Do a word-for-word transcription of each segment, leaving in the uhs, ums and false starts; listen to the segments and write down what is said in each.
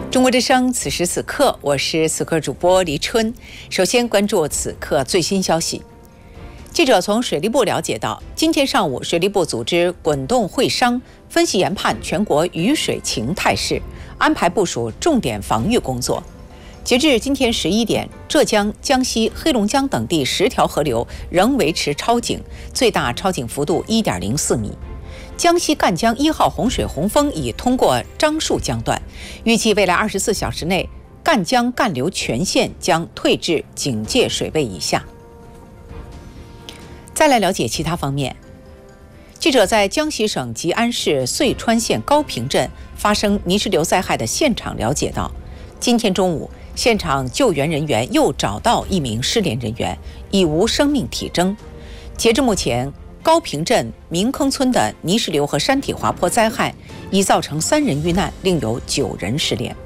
中国之声，此时此刻，我是此刻主播黎春。首先关注此刻最新消息。记者从水利部了解到，今天上午，水利部组织滚动会商，分析研判全国雨水情态势，安排部署重点防御工作。截至今天十一点，浙江、江西、黑龙江等地十条河流仍维持超警，最大超警幅度一点零四米。江西赣江一号洪水洪峰已通过樟树江段，预计未来二十四小时内，赣江干流全线将退至警戒水位以下。再来了解其他方面，记者在江西省吉安市遂川县高坪镇发生泥石流灾害的现场了解到，今天中午，现场救援人员又找到一名失联人员，已无生命体征。截至目前，高坪镇明坑村的泥石流和山体滑坡灾害已造成三人遇难，另有九人失联。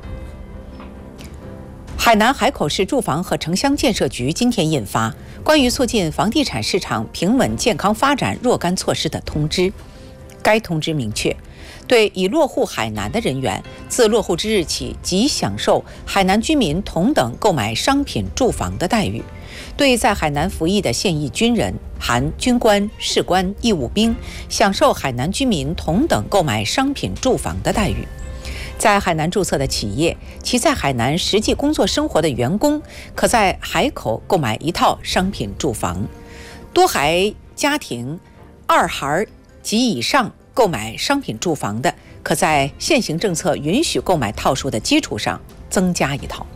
海南海口市住房和城乡建设局今天印发关于促进房地产市场平稳健康发展若干措施的通知。该通知明确，对已落户海南的人员，自落户之日起即享受海南居民同等购买商品住房的待遇。对在海南服役的现役军人，含军官、士官、义务兵，享受海南居民同等购买商品住房的待遇。在海南注册的企业，其在海南实际工作生活的员工，可在海口购买一套商品住房。多孩家庭二孩及以上购买商品住房的，可在现行政策允许购买套数的基础上增加一套。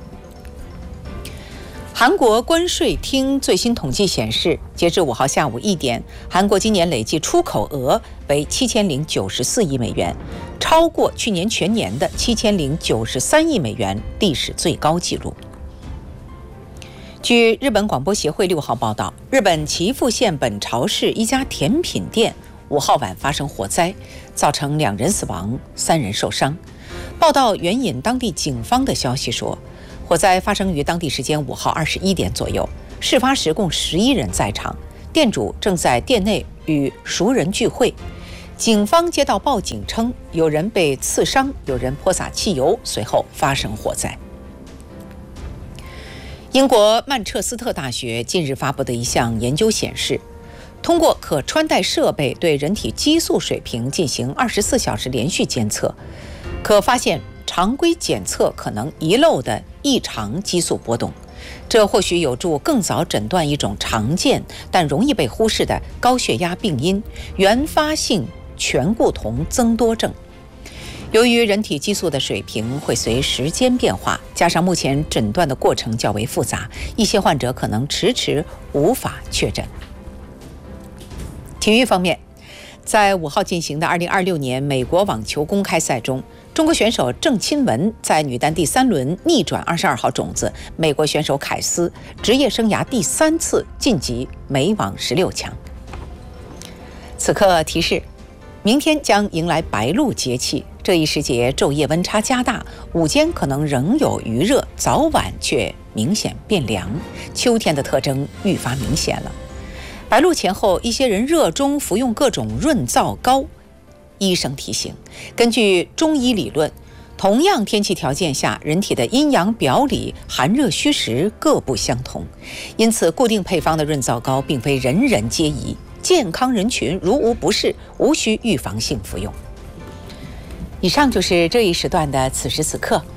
韩国关税厅最新统计显示，截至五号下午一点，韩国今年累计出口额为七千零九十四亿美元，超过去年全年的七千零九十三亿美元，历史最高纪录。据日本广播协会六号报道，日本岐阜县本巢市一家甜品店五号晚发生火灾，造成两人死亡，三人受伤。报道援引当地警方的消息说，火灾发生于当地时间五号二十一点左右，事发时共十一人在场，店主正在店内与熟人聚会。警方接到报警称，有人被刺伤，有人泼洒汽油，随后发生火灾。英国曼彻斯特大学近日发布的一项研究显示，通过可穿戴设备对人体激素水平进行二十四小时连续监测，可发现常规检测可能遗漏的异常激素波动，这或许有助更早诊断一种常见但容易被忽视的高血压病因——原发性醛固酮增多症。由于人体激素的水平会随时间变化，加上目前诊断的过程较为复杂，一些患者可能迟迟无法确诊。体育方面，在五号进行的二零二六年美国网球公开赛中，中国选手郑钦文在女单第三轮逆转二十二号种子美国选手凯斯，职业生涯第三次晋级美网十六强。此刻提示，明天将迎来白露节气，这一时节昼夜温差加大，午间可能仍有余热，早晚却明显变凉，秋天的特征愈发明显了。白露前后，一些人热衷服用各种润燥膏。医生提醒，根据中医理论，同样天气条件下，人体的阴阳表里、寒热虚实各不相同，因此固定配方的润燥膏并非人人皆宜，健康人群如无不适，无需预防性服用。以上就是这一时段的此时此刻，